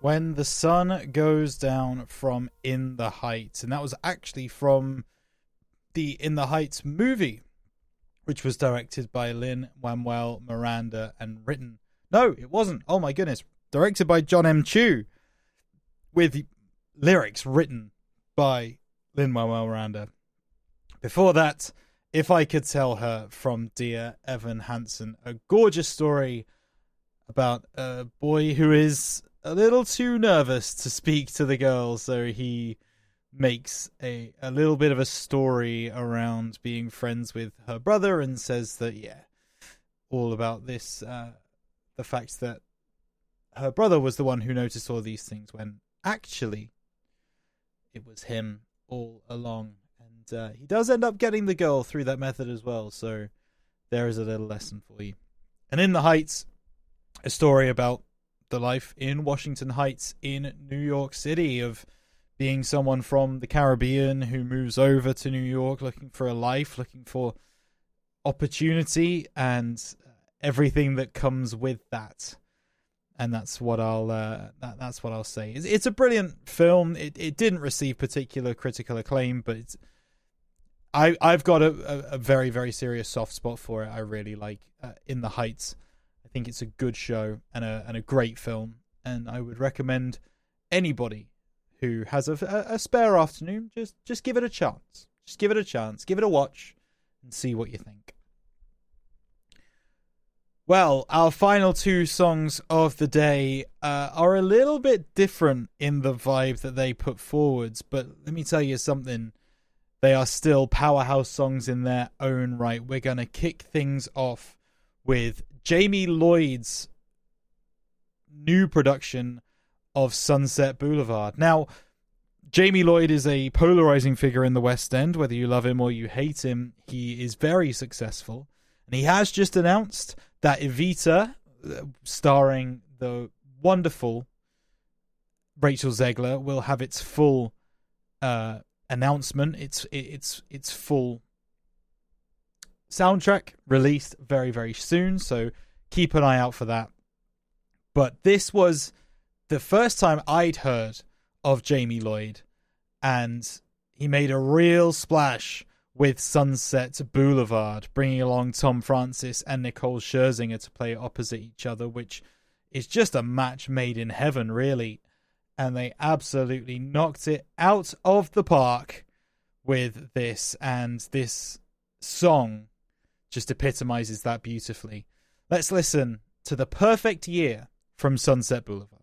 When the Sun Goes Down from In the Heights. And that was actually from the In the Heights movie, which was directed by Lin-Manuel Miranda and written... No, it wasn't. Oh my goodness. Directed by John M. Chu, with lyrics written by Lin-Manuel Miranda. Before that, If I Could Tell Her from Dear Evan Hansen. A gorgeous story about a boy who is a little too nervous to speak to the girl, so he makes a little bit of a story around being friends with her brother and says that, all about this, the fact that her brother was the one who noticed all these things when actually it was him all along. And he does end up getting the girl through that method as well, so there is a little lesson for you. And In the Heights, a story about the life in Washington Heights in New York City, of being someone from the Caribbean who moves over to New York looking for a life, looking for opportunity, and everything that comes with that. And that's what I'll say. It's a brilliant film. It didn't receive particular critical acclaim, but I've got a very, very serious soft spot for it. I really like In the Heights. I think it's a good show and a great film, and I would recommend anybody who has a spare afternoon, just give it a chance. Just give it a chance. Give it a watch and see what you think. Well, our final two songs of the day are a little bit different in the vibe that they put forwards, but let me tell you something. They are still powerhouse songs in their own right. We're going to kick things off with Jamie Lloyd's new production of Sunset Boulevard. Now, Jamie Lloyd is a polarizing figure in the West End. Whether you love him or you hate him, he is very successful. And he has just announced that Evita, starring the wonderful Rachel Zegler, will have its full announcement, its full soundtrack released very, very soon. So keep an eye out for that. But this was the first time I'd heard of Jamie Lloyd, and he made a real splash with Sunset Boulevard, bringing along Tom Francis and Nicole Scherzinger to play opposite each other, which is just a match made in heaven, really. And they absolutely knocked it out of the park with this, and this song just epitomizes that beautifully. Let's listen to The Perfect Year from Sunset Boulevard.